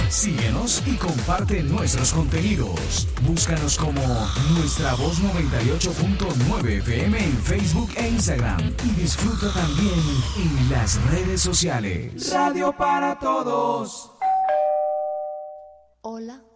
Síguenos y comparte nuestros contenidos. Búscanos como Nuestra Voz 98.9 FM en Facebook e Instagram. Y disfruta también en las redes sociales. Radio para todos. Hola.